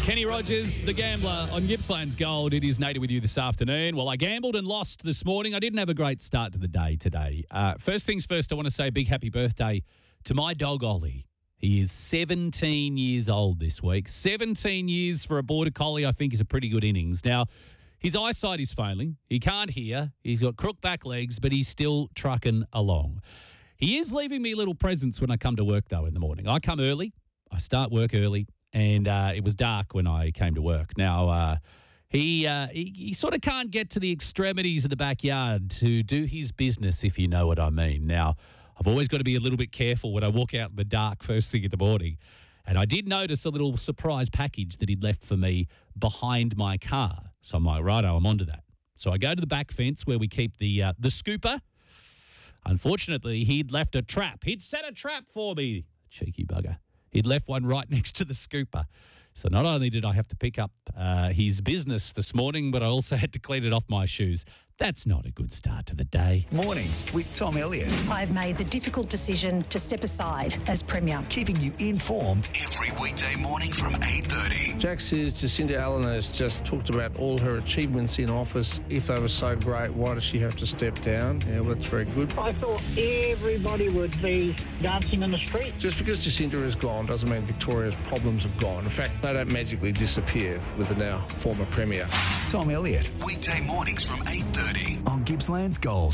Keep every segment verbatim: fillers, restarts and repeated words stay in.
Kenny Rogers, the gambler, on Gippsland's Gold. It is Nader with you this afternoon. Well, I gambled and lost this morning. I didn't have a great start to the day today. Uh, first things first, I want to say a big happy birthday to my dog, Ollie. He is seventeen years old this week. seventeen years for a Border Collie, I think, is a pretty good innings. Now, his eyesight is failing. He can't hear. He's got crook back legs, but he's still trucking along. He is leaving me little presents when I come to work, though, in the morning. I come early. I start work early. And uh, it was dark when I came to work. Now, uh, he, uh, he he sort of can't get to the extremities of the backyard to do his business, if you know what I mean. Now, I've always got to be a little bit careful when I walk out in the dark first thing in the morning. And I did notice a little surprise package that he'd left for me behind my car. So I'm like, righto, I'm onto that. So I go to the back fence where we keep the uh, the scooper. Unfortunately, he'd left a trap. He'd set a trap for me. Cheeky bugger. He'd left one right next to the scooper. So not only did I have to pick up uh, his business this morning, but I also had to clean it off my shoes. That's not a good start to the day. Mornings with Tom Elliott. I've made the difficult decision to step aside as Premier. Keeping you informed every weekday morning from eight thirty. Jack says Jacinda Allen has just talked about all her achievements in office. If they were so great, why does she have to step down? Yeah, well, that's very good. I thought everybody would be dancing on the street. Just because Jacinda is gone doesn't mean Victoria's problems have gone. In fact, they don't magically disappear with the now former Premier. Tom Elliott. Weekday mornings from eight thirty. On Gippsland's Gold.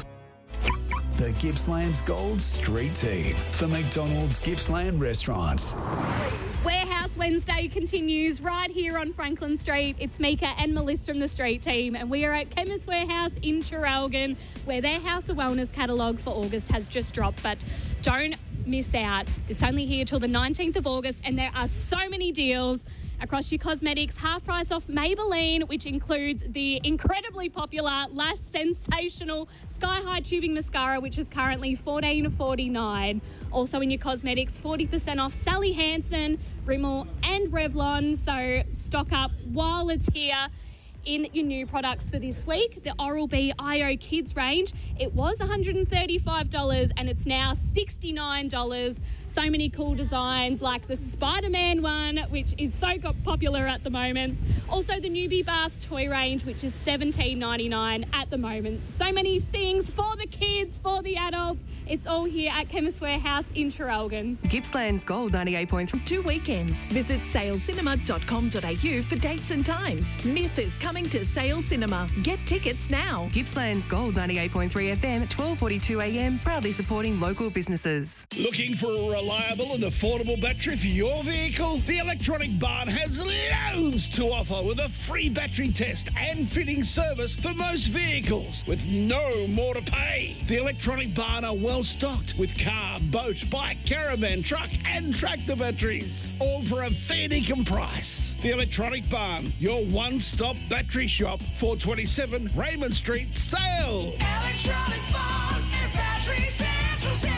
The Gippsland's Gold Street Team for McDonald's Gippsland Restaurants. Warehouse Wednesday continues right here on Franklin Street. It's Mika and Melissa from the Street Team, and we are at Chemist Warehouse in Traralgon, where their House of Wellness catalogue for August has just dropped. But don't miss out. It's only here till the nineteenth of August, and there are so many deals across your cosmetics. Half price off Maybelline, which includes the incredibly popular Lash Sensational Sky High Tubing Mascara, which is currently fourteen forty-nine. Also in your cosmetics, forty percent off Sally Hansen, Rimmel and Revlon. So stock up while it's here. In your new products for this week, the Oral-B I O Kids range, it was one hundred thirty-five dollars and it's now sixty-nine dollars. So many cool designs like the Spider-Man one, which is so popular at the moment. Also the Newbie Bath toy range, which is seventeen ninety-nine at the moment. So many things for the kids, for the adults. It's all here at Chemist Warehouse in Traralgon. Gippsland's Gold ninety-eight point three. Two weekends. Visit sales cinema dot com dot a u for dates and times. Myth is coming to Sale Cinema. Get tickets now. Gippsland's Gold ninety-eight point three F M, twelve forty-two A M, proudly supporting local businesses. Looking for a reliable and affordable battery for your vehicle? The Electronic Barn has loads to offer with a free battery test and fitting service for most vehicles with no more to pay. The Electronic Barn are well stocked with car, boat, bike, caravan, truck and tractor batteries, all for a fair dinkum price. The Electronic Barn, your one-stop battery shop, four twenty-seven Raymond Street, Sale. Electronic Barn and Battery Central Sale.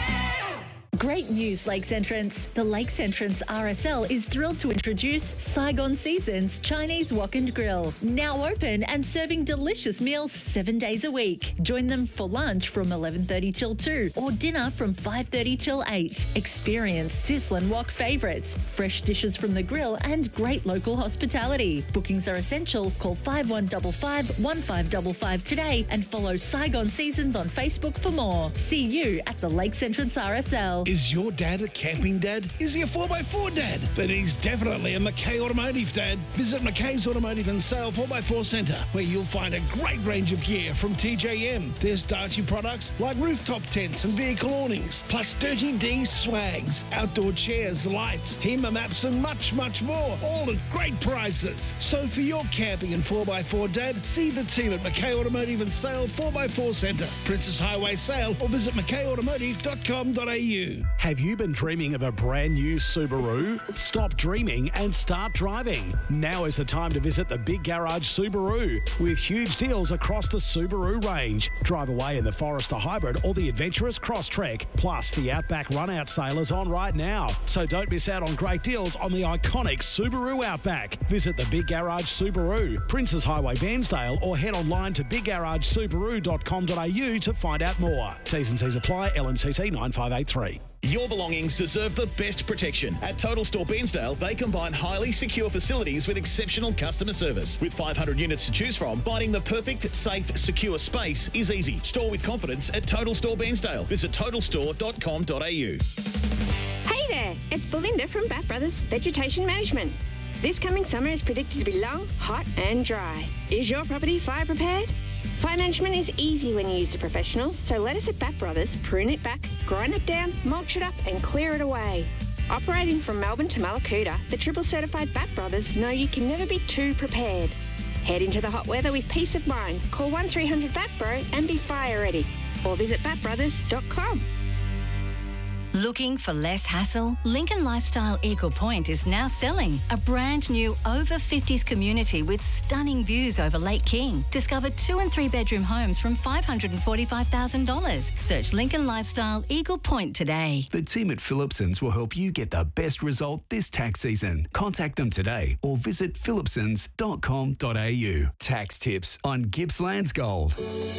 Great news, Lakes Entrance. The Lakes Entrance R S L is thrilled to introduce Saigon Seasons Chinese Wok and Grill. Now open and serving delicious meals seven days a week. Join them for lunch from eleven thirty till two or dinner from five thirty till eight. Experience sizzling wok favourites, fresh dishes from the grill and great local hospitality. Bookings are essential. Call five one five five, one five five five today and follow Saigon Seasons on Facebook for more. See you at the Lakes Entrance R S L. Is your dad a camping dad? Is he a four by four dad? Then he's definitely a McKay Automotive dad. Visit McKay's Automotive and Sale four by four Centre, where you'll find a great range of gear from T J M. There's Darcy products like rooftop tents and vehicle awnings, plus Dirty D swags, outdoor chairs, lights, HEMA maps and much, much more, all at great prices. So for your camping and four by four dad, see the team at McKay Automotive and Sale four by four Centre, Princess Highway Sale, or visit mckay automotive dot com dot a u. Have you been dreaming of a brand new Subaru? Stop dreaming and start driving. Now is the time to visit the Big Garage Subaru with huge deals across the Subaru range. Drive away in the Forester Hybrid or the adventurous Crosstrek. Plus, the Outback Runout sale is on right now. So don't miss out on great deals on the iconic Subaru Outback. Visit the Big Garage Subaru, Princes Highway, Bairnsdale, or head online to big garage subaru dot com dot a u to find out more. T's and C's apply. L M T T nine five eight three. Your belongings deserve the best protection. At Total Store Bairnsdale, they combine highly secure facilities with exceptional customer service. With five hundred units to choose from, finding the perfect, safe, secure space is easy. Store with confidence at Total Store Bairnsdale. Visit total store dot com dot a u. Hey there, it's Belinda from Bat Brothers Vegetation Management. This coming summer is predicted to be long, hot and dry. Is your property fire prepared? Fire management is easy when you use the professionals, so let us at Bat Brothers prune it back, grind it down, mulch it up and clear it away. Operating from Melbourne to Malakuta, the triple certified Bat Brothers know you can never be too prepared. Head into the hot weather with peace of mind. Call one three hundred bat bro and be fire ready. Or visit bat brothers dot com. Looking for less hassle? Lincoln Lifestyle Eagle Point is now selling a brand new over fifties community with stunning views over Lake King. Discover two and three bedroom homes from five hundred forty-five thousand dollars. Search Lincoln Lifestyle Eagle Point today. The team at Phillipsons will help you get the best result this tax season. Contact them today or visit phillipsons dot com dot a u. Tax tips on Gippsland's Gold.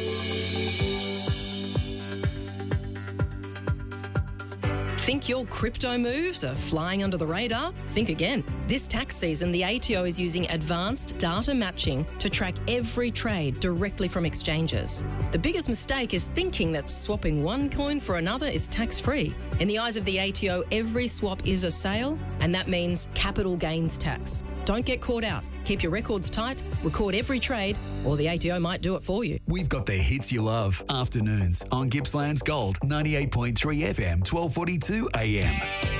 Think your crypto moves are flying under the radar? Think again. This tax season, the A T O is using advanced data matching to track every trade directly from exchanges. The biggest mistake is thinking that swapping one coin for another is tax-free. In the eyes of the A T O, every swap is a sale, and that means capital gains tax. Don't get caught out. Keep your records tight, record every trade, or the A T O might do it for you. We've got the hits you love. Afternoons on Gippsland's Gold, ninety-eight point three F M, twelve forty-two A M.